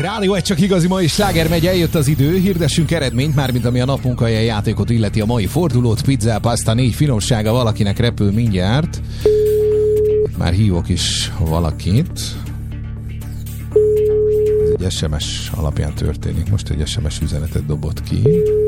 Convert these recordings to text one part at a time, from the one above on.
Rádió egy csak igazi mai sláger megy, eljött az idő, hirdessünk eredményt, mármint ami a napmunkahelyi játékot illeti a mai fordulót, pizza, pasta, 4 finomsága, valakinek repül mindjárt. Már hívok is valakit. Ez egy SMS alapján történik, most egy SMS üzenetet dobott ki.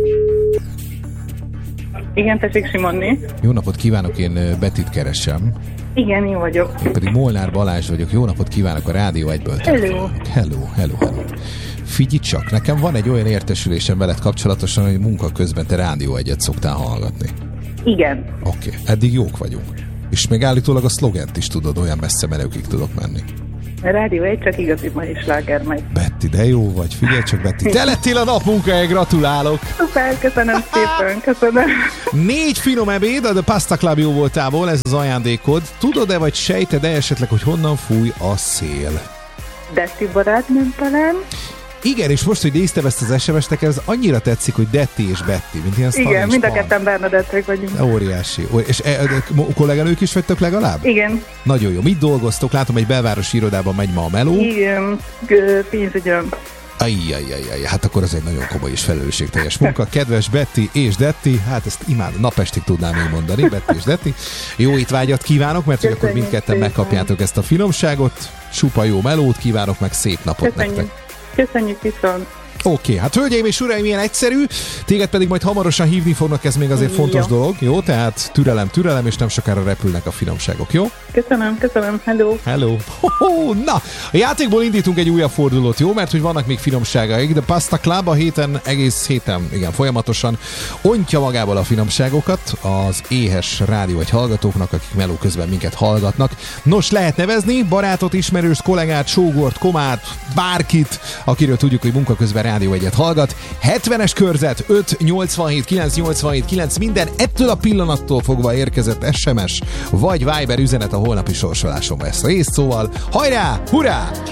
Igen, tessék Simonni. Jó napot kívánok, én Betit keresem. Igen, én vagyok. Én pedig Molnár Balázs vagyok. Jó napot kívánok, a Rádió egyből. Hello. Figyelj csak, nekem van egy olyan értesülésem veled kapcsolatosan, hogy munka közben te Rádió egyet szoktál hallgatni. Igen. Oké, eddig jók vagyunk. És még állítólag a szlogent is tudod, olyan messze menőkig tudok menni. A Rádió egy csak igazi mai sláger megy. Betty, de jó vagy, figyelj csak, Betty. Te lettél a napmunkahely, gratulálok! Szuper, köszönöm szépen, köszönöm. 4 finom ebéd, a The Pasta Club jó voltából, ez az ajándékod. Tudod-e, vagy sejted-e esetleg, hogy honnan fúj a szél? Detti barátnőm talán. Igen, és most, hogy néztem ezt az SMS-t, nekem ez annyira tetszik, hogy Detti és Betty, mint ilyen Stan. Igen, mind a ketten Bernadettek vagyunk. Óriási. És kolléganők is vagytok legalább? Igen. Nagyon jó. Mit dolgoztok? Látom, egy belvárosi irodában megy ma a meló. Igen, pénzügyön. Ajjajjajjaj, hát akkor az egy nagyon komoly és felelősségteljes munka. Kedves Betty és Detti, hát ezt imádom, napestig tudnám én mondani, Betty és Detti. Jó étvágyat kívánok, mert hogy akkor mindketten megkapjátok ezt a finomságot. Supa jó melót kívánok, meg szép napot nektek. Köszönjük viszont. Oké, hát hölgyeim és uraim, ilyen egyszerű, téged pedig majd hamarosan hívni fognak, ez még azért fontos dolog, jó? Tehát türelem, és nem sokára repülnek a finomságok, jó? Köszönöm, hello. Na, a játékból indítunk egy újabb fordulót, jó? Mert hogy vannak még finomságaik, de Pasta Club a egész héten, igen, folyamatosan ontja magából a finomságokat az éhes rádió vagy hallgatóknak, akik meló közben minket hallgatnak. Nos, lehet nevezni barátot, ismerőst, kollégát, sógort, komát, bárkit, akiről tudjuk, hogy munka közben Rádió egyet hallgat. 70-es körzet 5 87 9 87 9, minden ettől a pillanattól fogva érkezett SMS vagy Viber üzenet a holnapi sorsoláson vesz részt, szóval hajrá, hurrá!